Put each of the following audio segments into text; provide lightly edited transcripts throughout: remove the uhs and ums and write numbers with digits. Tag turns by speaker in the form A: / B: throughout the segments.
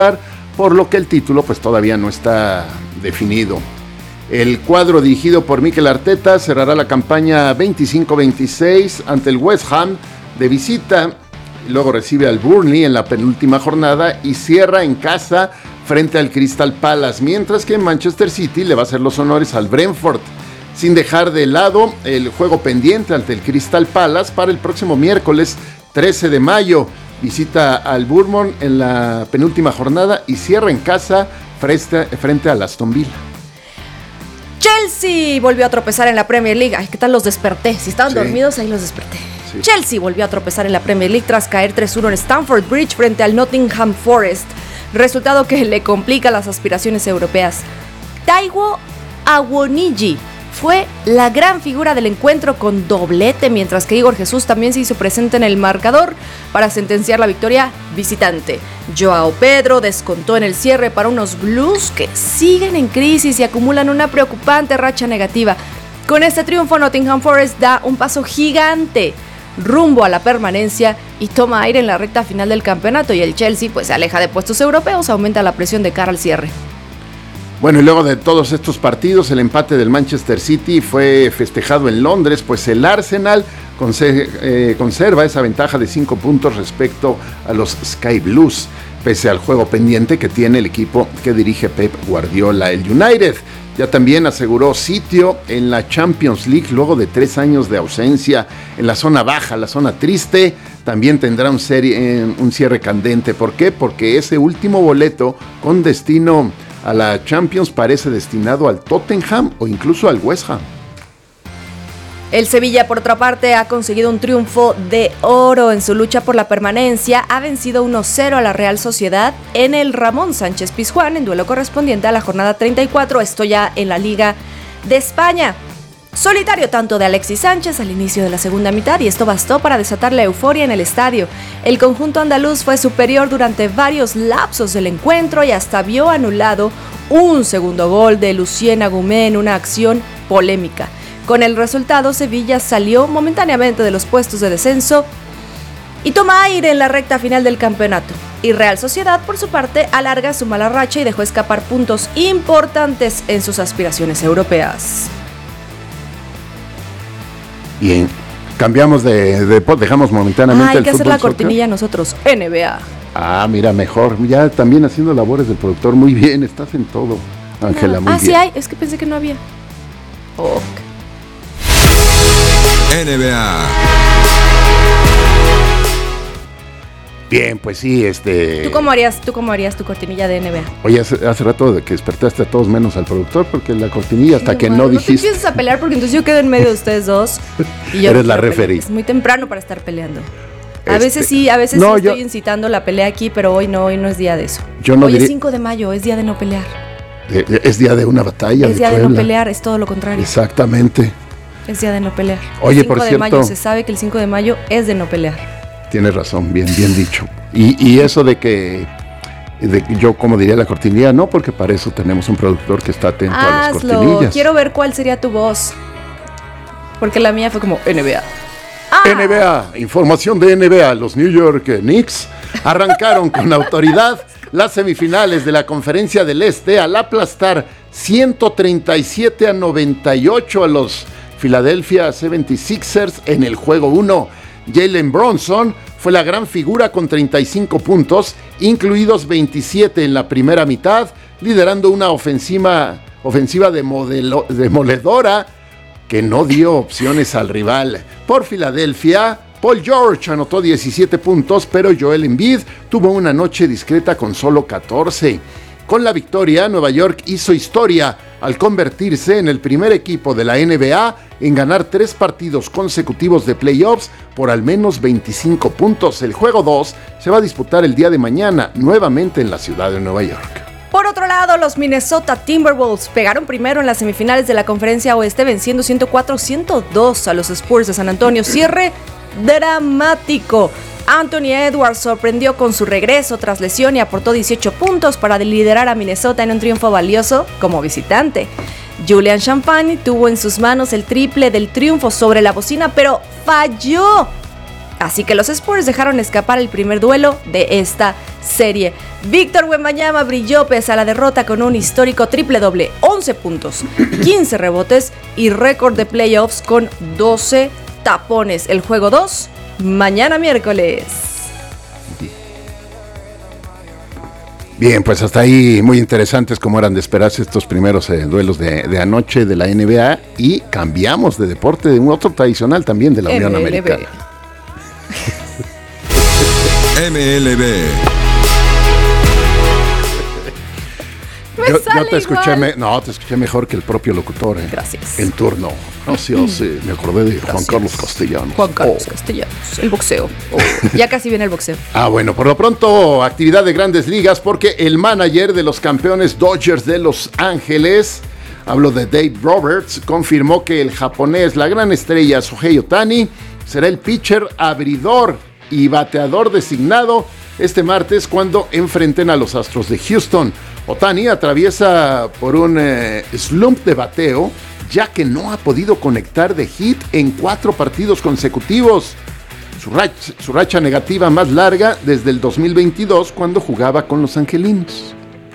A: por lo que el título pues todavía no está definido. El cuadro dirigido por Mikel Arteta cerrará la campaña 25-26 ante el West Ham de visita, luego recibe al Burnley en la penúltima jornada y cierra en casa frente al Crystal Palace, mientras que Manchester City le va a hacer los honores al Brentford, sin dejar de lado el juego pendiente ante el Crystal Palace para el próximo miércoles 13 de mayo. Visita al Bournemouth en la penúltima jornada y cierra en casa frente al Aston Villa.
B: Chelsea volvió a tropezar en la Premier League. Ay, ¿qué tal los desperté? Si estaban dormidos, ahí los desperté. Sí. Chelsea volvió a tropezar en la Premier League tras caer 3-1 en Stamford Bridge frente al Nottingham Forest, resultado que le complica las aspiraciones europeas. Taiwo Awoniyi fue la gran figura del encuentro con doblete, mientras que Igor Jesús también se hizo presente en el marcador para sentenciar la victoria visitante. Joao Pedro descontó en el cierre para unos Blues que siguen en crisis y acumulan una preocupante racha negativa. Con este triunfo, Nottingham Forest da un paso gigante rumbo a la permanencia y toma aire en la recta final del campeonato, y el Chelsea pues se aleja de puestos europeos, aumenta la presión de cara al cierre.
A: Bueno, y luego de todos estos partidos, el empate del Manchester City fue festejado en Londres, pues el Arsenal conserva esa ventaja de 5 puntos respecto a los Sky Blues, pese al juego pendiente que tiene el equipo que dirige Pep Guardiola. El United ya también aseguró sitio en la Champions League luego de 3 años de ausencia. En la zona baja, la zona triste, también tendrá un cierre candente. ¿Por qué? Porque ese último boleto con destino a la Champions parece destinado al Tottenham o incluso al West Ham.
B: El Sevilla, por otra parte, ha conseguido un triunfo de oro en su lucha por la permanencia. Ha vencido 1-0 a la Real Sociedad en el Ramón Sánchez Pizjuán en duelo correspondiente a la jornada 34. Esto ya en la Liga de España. Solitario tanto de Alexis Sánchez al inicio de la segunda mitad, y esto bastó para desatar la euforia en el estadio. El conjunto andaluz fue superior durante varios lapsos del encuentro y hasta vio anulado un segundo gol de Lucien Agumé en una acción polémica. Con el resultado, Sevilla salió momentáneamente de los puestos de descenso y toma aire en la recta final del campeonato. Y Real Sociedad, por su parte, alarga su mala racha y dejó escapar puntos importantes en sus aspiraciones europeas.
A: Bien, cambiamos de dejamos momentáneamente el fútbol.
B: Hay que hacer la cortinilla nosotros, NBA.
A: Ah, mira, mejor, ya también haciendo labores del productor, muy bien, estás en todo, Ángela, muy bien.
B: Sí hay, es que pensé que no había. Okay.
C: NBA.
A: Bien, pues sí,
B: ¿Tú cómo harías tu cortinilla de NBA?
A: Oye, hace rato de que despertaste a todos menos al productor, porque la cortinilla hasta que no dijiste.
B: No te empieces a pelear, porque entonces yo quedo en medio de ustedes dos. Y yo
A: eres la referee.
B: Es muy temprano para estar peleando. A veces sí, estoy incitando la pelea aquí, pero hoy no es día de eso. Hoy es 5 de mayo, es día de no pelear.
A: Es día de una batalla.
B: Es día de no pelear, es todo lo contrario.
A: Exactamente.
B: Es día de no pelear.
A: Oye, por cierto,
B: el 5 de mayo se sabe que el 5 de mayo es de no pelear.
A: Tienes razón, bien dicho. Y eso de que yo, como diría la cortinilla, no, porque para eso tenemos un productor que está atento a las cortinillas.
B: Quiero ver cuál sería tu voz, porque la mía fue como NBA.
A: NBA, información de NBA. Los New York Knicks arrancaron con autoridad las semifinales de la Conferencia del Este al aplastar 137-98 a los Philadelphia 76ers en el juego 1. Jalen Brunson fue la gran figura con 35 puntos, incluidos 27 en la primera mitad, liderando una ofensiva demoledora que no dio opciones al rival. Por Filadelfia, Paul George anotó 17 puntos, pero Joel Embiid tuvo una noche discreta con solo 14. Con la victoria, Nueva York hizo historia al convertirse en el primer equipo de la NBA en ganar 3 partidos consecutivos de playoffs por al menos 25 puntos. El juego 2 se va a disputar el día de mañana, nuevamente en la ciudad de Nueva York.
B: Por otro lado, los Minnesota Timberwolves pegaron primero en las semifinales de la Conferencia Oeste, venciendo 104-102 a los Spurs de San Antonio. Cierre dramático. Anthony Edwards sorprendió con su regreso tras lesión y aportó 18 puntos para liderar a Minnesota en un triunfo valioso como visitante. Julian Champagne tuvo en sus manos el triple del triunfo sobre la bocina, pero falló. Así que los Spurs dejaron escapar el primer duelo de esta serie. Víctor Wembanyama brilló pese a la derrota con un histórico triple doble, 11 puntos, 15 rebotes y récord de playoffs con 12 tapones. El juego 2, mañana miércoles.
A: Bien, pues hasta ahí muy interesantes como eran de esperarse estos primeros duelos de anoche de la NBA, y cambiamos de deporte, de un otro tradicional también de la Unión Americana.
C: MLB.
A: Yo te escuché, te escuché mejor que el propio locutor.
B: Gracias.
A: En turno. Gracias, me acordé de Juan Carlos Castellanos.
B: Juan Carlos Castellanos, el boxeo. Ya casi viene el boxeo.
A: Bueno, por lo pronto, actividad de Grandes Ligas, porque el manager de los campeones Dodgers de Los Ángeles, hablo de Dave Roberts, confirmó que el japonés, la gran estrella Shohei Ohtani, será el pitcher abridor y bateador designado este martes cuando enfrenten a los Astros de Houston. Ohtani atraviesa por un slump de bateo, ya que no ha podido conectar de hit en 4 partidos consecutivos. Su racha negativa más larga desde el 2022, cuando jugaba con los angelinos.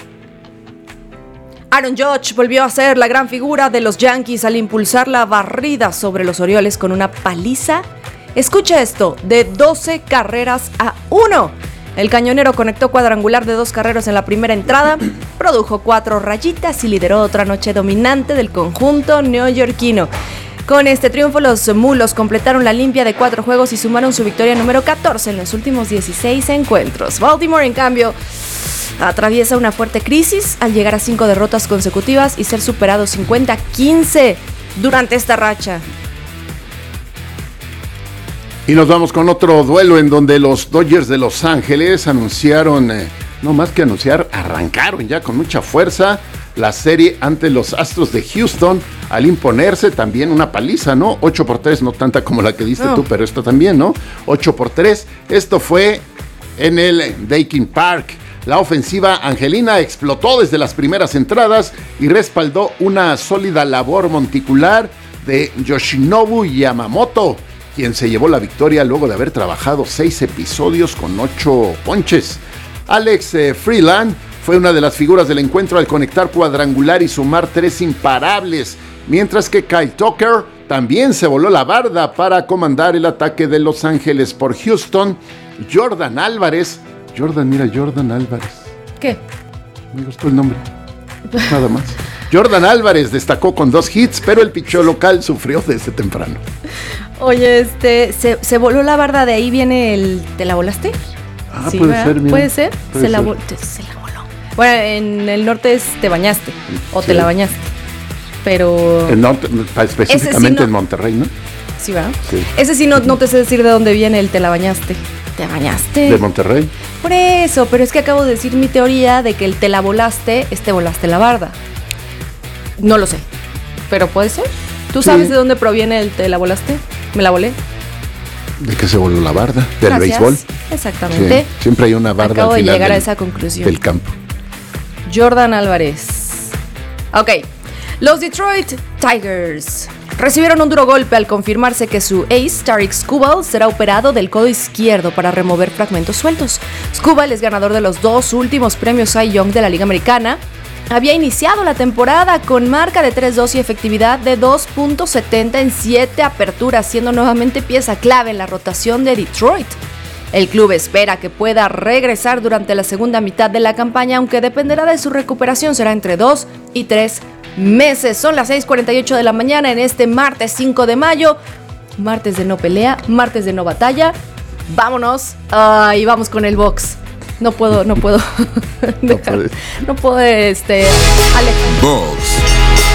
B: Aaron Judge volvió a ser la gran figura de los Yankees al impulsar la barrida sobre los Orioles con una paliza. Escucha esto, de 12 carreras a 1. El cañonero conectó cuadrangular de 2 carreras en la primera entrada, produjo 4 rayitas y lideró otra noche dominante del conjunto neoyorquino. Con este triunfo, los Mulos completaron la limpia de 4 juegos y sumaron su victoria número 14 en los últimos 16 encuentros. Baltimore, en cambio, atraviesa una fuerte crisis al llegar a 5 derrotas consecutivas y ser superado 50-15 durante esta racha.
A: Y nos vamos con otro duelo en donde los Dodgers de Los Ángeles anunciaron, no más que anunciar, arrancaron ya con mucha fuerza la serie ante los Astros de Houston al imponerse también una paliza, ¿no? 8-3, no tanta como la que diste tú, pero esta también, ¿no? 8-3, esto fue en el Daikin Park. La ofensiva angelina explotó desde las primeras entradas y respaldó una sólida labor monticular de Yoshinobu Yamamoto, quien se llevó la victoria luego de haber trabajado 6 episodios con 8 ponches. Alex Freeland fue una de las figuras del encuentro al conectar cuadrangular y sumar 3 imparables, mientras que Kyle Tucker también se voló la barda para comandar el ataque de Los Ángeles. Por Houston, Jordan Álvarez. Jordan Álvarez.
B: ¿Qué?
A: Me gustó el nombre. Nada más. Jordan Álvarez destacó con 2 hits, pero el picheo local sufrió desde temprano.
B: Oye, se voló la barda, de ahí viene el... ¿Te la volaste?
A: Sí, puede ser, mira.
B: ¿Puede ser? Se la voló. Bueno, en el norte es te bañaste, o sí, te la bañaste, pero...
A: El norte, específicamente sí, no, en Monterrey, ¿no?
B: Sí, ¿verdad? Sí. Ese sí no te sé decir de dónde viene el te la bañaste. ¿Te bañaste?
A: De Monterrey.
B: Por eso, pero es que acabo de decir mi teoría de que el te la volaste es te volaste la barda. No lo sé, pero puede ser. ¿Tú sabes de dónde proviene el te la volaste? ¿Me la volé?
A: ¿De qué se voló la barda? ¿Del béisbol?
B: Exactamente.
A: Sí, siempre hay una barda
B: Acabo
A: al final
B: de llegar a esa conclusión.
A: Del campo.
B: Jordan Álvarez. Ok. Los Detroit Tigers recibieron un duro golpe al confirmarse que su ace, Tarik Skubal, será operado del codo izquierdo para remover fragmentos sueltos. Skubal es ganador de los 2 últimos premios Cy Young de la Liga Americana. Había iniciado la temporada con marca de 3-2 y efectividad de 2.70 en 7 aperturas, siendo nuevamente pieza clave en la rotación de Detroit. El club espera que pueda regresar durante la segunda mitad de la campaña, aunque dependerá de su recuperación, será entre 2 y 3 meses. Son las 6:48 de la mañana en este martes 5 de mayo, martes de no pelea, martes de no batalla. Vámonos y vamos con el box. No puedo dejar, no puedo, Alejandro.
C: Box.